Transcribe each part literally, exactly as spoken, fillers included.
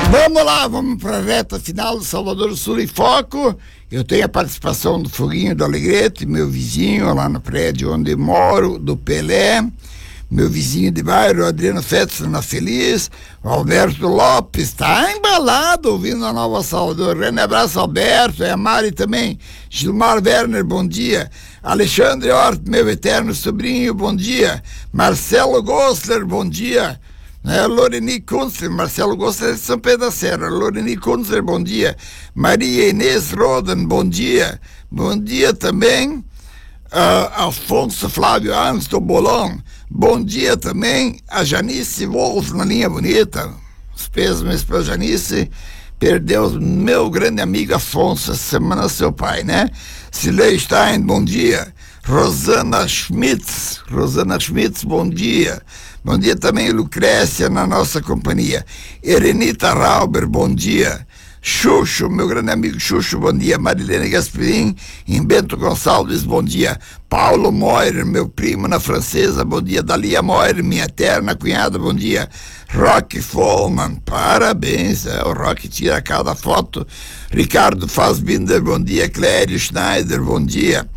Vamos lá, vamos para a reta final do Salvador do Sul em Foco. Eu tenho a participação do Foguinho do Alegrete, meu vizinho lá no prédio onde moro, do Pelé, meu vizinho de bairro, Adriano Fetz, na Feliz, o Alberto Lopes, está embalado ouvindo a Nova Salvador. Grande abraço, Alberto, e a Mari também. Gilmar Werner, bom dia. Alexandre Hort, meu eterno sobrinho, bom dia. Marcelo Gosler, bom dia. É, Loreni Kunstler, Marcelo Gosler de São Pedro da Serra. Loreni Kunstler, bom dia. Maria Inês Roden, bom dia. Bom dia também uh, Alfonso Flávio Antes do Bolão. Bom dia também a Janice Wolf na linha bonita. Os pêsames para Janice. Perdeu meu grande amigo Afonso essa semana, seu pai, né? Silei Stein, bom dia. Rosana Schmitz, Rosana Schmitz, bom dia. Bom dia também, Lucrécia, na nossa companhia. Erenita Rauber, bom dia. Xuxo, meu grande amigo Xuxo, bom dia. Marilene Gasperin, em Bento Gonçalves, bom dia. Paulo Moyer, meu primo na Francesa, bom dia. Dalia Moyer, minha eterna cunhada, bom dia. Rock Follman, parabéns, é, o Rock tira cada foto. Ricardo Fassbinder, bom dia. Clério Schneider, bom dia.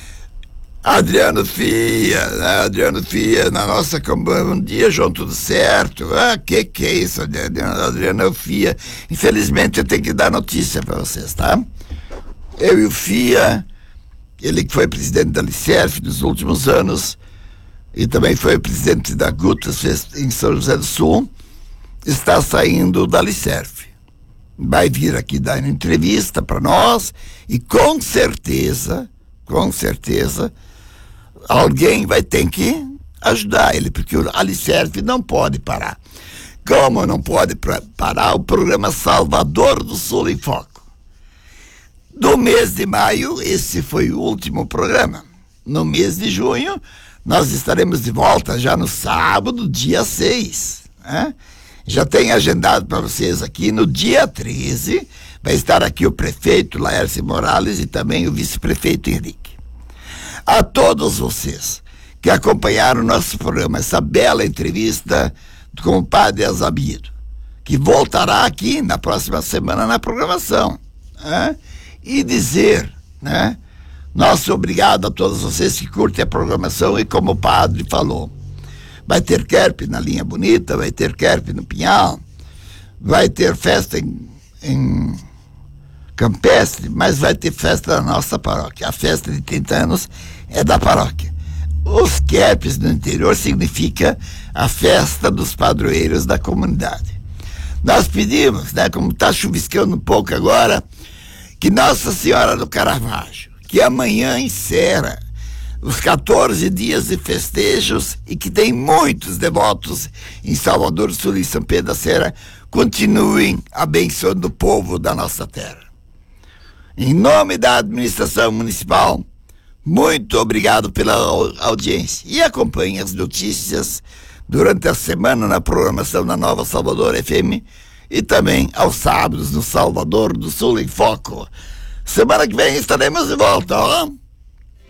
Adriano Fia, né? Adriano Fia na nossa campanha, bom dia, João, tudo certo? Ah, que que é isso, Adriano, Adriano Fia? Infelizmente eu tenho que dar notícia para vocês, tá? Eu e o Fia, ele que foi presidente da Licerf nos últimos anos e também foi presidente da Gutas em São José do Sul, está saindo da Licerf. Vai vir aqui dar uma entrevista para nós e com certeza, com certeza, alguém vai ter que ajudar ele, porque o Alicerce não pode parar. Como não pode parar o programa Salvador do Sul em Foco? Do mês de maio, esse foi o último programa. No mês de junho, nós estaremos de volta já no sábado, dia seis. Né? Já tem agendado para vocês aqui, no dia treze, vai estar aqui o prefeito Laércio Morales e também o vice-prefeito Henrique. A todos vocês que acompanharam o nosso programa, essa bela entrevista com o padre Azabido, que voltará aqui na próxima semana na programação, né? E dizer, né? Nosso obrigado a todos vocês que curtem a programação e como o padre falou, vai ter Kerp na linha bonita, vai ter Kerp no Pinhal, vai ter festa em, em Campestre, mas vai ter festa na nossa paróquia. A festa de trinta anos é da paróquia. Os Kerps no interior significa a festa dos padroeiros da comunidade. Nós pedimos, né, como está chuviscando um pouco agora, que Nossa Senhora do Caravaggio, que amanhã encerra os quatorze dias de festejos e que tem muitos devotos em Salvador do Sul e São Pedro da Serra, continuem abençoando o povo da nossa terra. Em nome da administração municipal, muito obrigado pela audiência e acompanhe as notícias durante a semana na programação da Nova Salvador F M e também aos sábados no Salvador do Sul em Foco. Semana que vem estaremos de volta, ó.